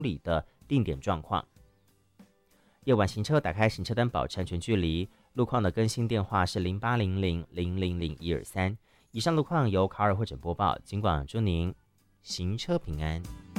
里的定点状况。夜晚行车打开行车灯，保持安全距离。路况的更新电话是0800000123。以上路况由卡尔会诊播报，尽管祝您行车平安。